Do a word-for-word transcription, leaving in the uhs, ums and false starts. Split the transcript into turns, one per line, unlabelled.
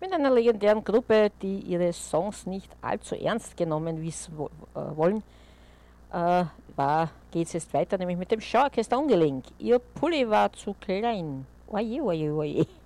mit einer legendären Gruppe, die ihre Songs nicht allzu ernst genommen wissen wo, äh, wollen, äh, geht es jetzt weiter, nämlich mit dem Schauorchester Ungelenk. Ihr Pulli war zu klein. Oje, oje, oje.